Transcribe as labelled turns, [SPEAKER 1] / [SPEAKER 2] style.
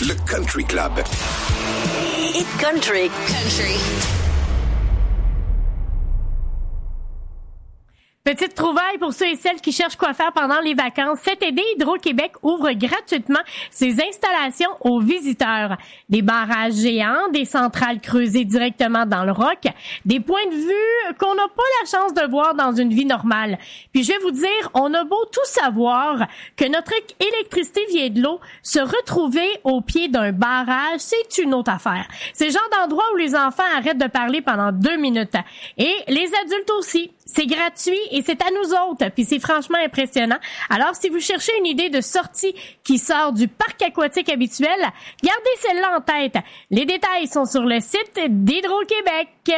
[SPEAKER 1] Le Country Club.
[SPEAKER 2] Hit Country.
[SPEAKER 3] Petite trouvaille pour ceux et celles qui cherchent quoi faire pendant les vacances. Cet été, Hydro-Québec ouvre gratuitement ses installations aux visiteurs. Des barrages géants, des centrales creusées directement dans le roc, des points de vue qu'on n'a pas la chance de voir dans une vie normale. Puis je vais vous dire, on a beau tout savoir que notre électricité vient de l'eau, se retrouver au pied d'un barrage, c'est une autre affaire. C'est le genre d'endroit où les enfants arrêtent de parler pendant 2 minutes. Et les adultes aussi. C'est gratuit et c'est à nous autres, puis c'est franchement impressionnant. Alors, si vous cherchez une idée de sortie qui sort du parc aquatique habituel, gardez celle-là en tête. Les détails sont sur le site d'Hydro-Québec.